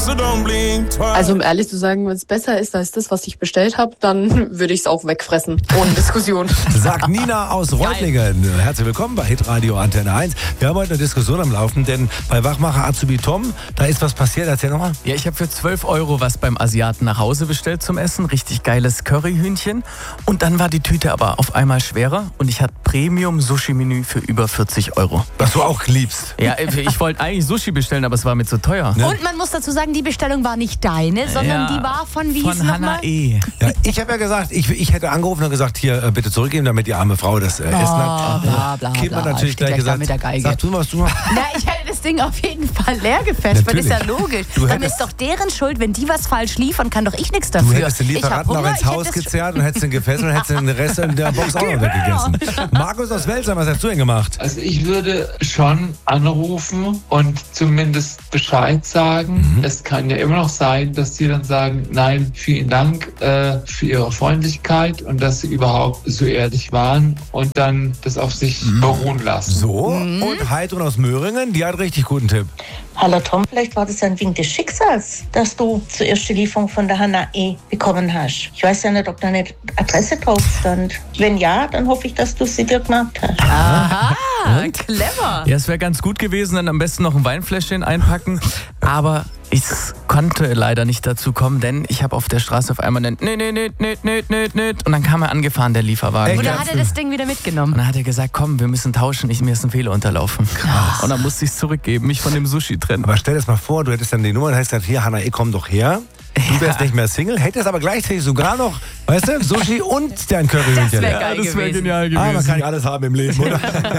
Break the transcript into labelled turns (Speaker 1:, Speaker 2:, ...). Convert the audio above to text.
Speaker 1: Also um ehrlich zu sagen, wenn es besser ist als das, was ich bestellt habe, dann würde ich es auch wegfressen. Ohne Diskussion.
Speaker 2: Sagt Nina aus Reutlingen. Herzlich willkommen bei Hitradio Antenne 1. Wir haben heute eine Diskussion am Laufen, denn bei Wachmacher Azubi Tom, da ist was passiert. Erzähl nochmal.
Speaker 3: Ja, ich habe für 12 € was beim Asiaten nach Hause bestellt zum Essen. Richtig geiles Curryhühnchen. Und dann war die Tüte aber auf einmal schwerer und ich hatte Premium-Sushi-Menü für über 40 €.
Speaker 2: Was du auch liebst.
Speaker 3: Ja, ich wollte eigentlich Sushi bestellen, aber es war mir zu teuer.
Speaker 2: Ne?
Speaker 4: Und man muss dazu sagen, die Bestellung war nicht deine, sondern die war von, wie hieß
Speaker 3: von Hannah
Speaker 4: nochmal?
Speaker 3: E.
Speaker 2: Ja, ich habe ja gesagt, ich hätte angerufen und gesagt, hier, bitte zurückgeben, damit die arme Frau das Essen hat.
Speaker 4: Bla, bla,
Speaker 2: Kind hat
Speaker 4: bla.
Speaker 2: natürlich
Speaker 4: Ich
Speaker 2: gleich
Speaker 4: gleich da
Speaker 2: gesagt,
Speaker 4: mit der Geige.
Speaker 2: sag du, was du machst.
Speaker 4: Na, ich hätte das Ding auf jeden Fall leer gefetcht, weil das ist ja
Speaker 2: Natürlich.
Speaker 4: logisch.
Speaker 2: Du
Speaker 4: Dann
Speaker 2: hättest-
Speaker 4: ist doch deren Schuld, wenn die was falsch liefern, kann doch ich nichts
Speaker 2: Du
Speaker 4: dafür.
Speaker 2: hättest den
Speaker 4: Ich hab
Speaker 2: Lieferanten noch
Speaker 4: Hunger,
Speaker 2: ins
Speaker 4: ich hätte
Speaker 2: Haus
Speaker 4: das-
Speaker 2: gezerrt und hättest den gefesselt und hättest den Rest in der Box auch noch weggegessen. Markus aus Welsheim, was hast du denn gemacht?
Speaker 5: Also ich würde schon anrufen und zumindest Bescheid sagen. Es kann ja immer noch sein, dass die dann sagen, nein, vielen Dank für Ihre Freundlichkeit und dass Sie überhaupt so ehrlich waren und dann das auf sich beruhen lassen.
Speaker 2: So, und Heidrun aus Möhringen, die hat richtig guten Tipp.
Speaker 6: Hallo Tom, vielleicht war das ein Wink des Schicksals, dass du zuerst die Lieferung von der Hannah E. bekommen hast. Ich weiß ja nicht, ob da eine Adresse drauf stand. Wenn ja, dann hoffe ich, dass du sie dir gemerkt hast.
Speaker 4: Aha, clever.
Speaker 3: Ja, es wäre ganz gut gewesen, dann am besten noch ein Weinfläschchen einpacken. Aber es konnte leider nicht dazu kommen, denn ich habe auf der Straße auf einmal und dann kam er angefahren, der Lieferwagen.
Speaker 2: Echt?
Speaker 4: Oder hat er das Ding wieder
Speaker 3: Und
Speaker 4: mitgenommen?
Speaker 3: dann hat er gesagt, komm, wir müssen tauschen, mir ist ein Fehler unterlaufen. Krass. Und dann musste ich es zurückgeben, mich von dem Sushi trennen.
Speaker 2: Aber stell dir das mal vor, du hättest dann die Nummer und hättest gesagt, hier, Hannah, komm doch her. Du wärst nicht mehr Single, hättest aber gleichzeitig sogar noch, weißt du, Sushi und dein Curryhühnchen.
Speaker 4: Das wär geil
Speaker 3: Das wäre
Speaker 4: gewesen.
Speaker 3: genial gewesen.
Speaker 2: Ah, man kann ja alles haben im Leben, oder?